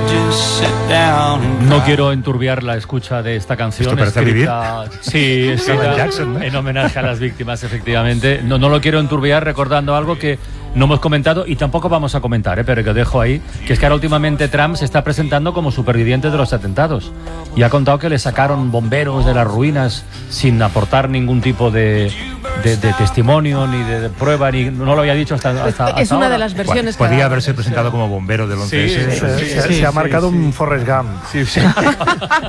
No quiero enturbiar la escucha de esta canción. ¿Esto parece vivir? Sí, escrita Jackson, ¿no? En homenaje a las víctimas, efectivamente. No lo quiero enturbiar recordando algo que no hemos comentado y tampoco vamos a comentar, pero que dejo ahí, que es que ahora últimamente Trump se está presentando como superviviente de los atentados y ha contado que le sacaron bomberos de las ruinas sin aportar ningún tipo de testimonio ni de prueba, ni no lo había dicho hasta es una ahora. de las versiones que podía haberse presentado como bombero del 11S. Sí, se ha marcado un Forrest Gump. Sí.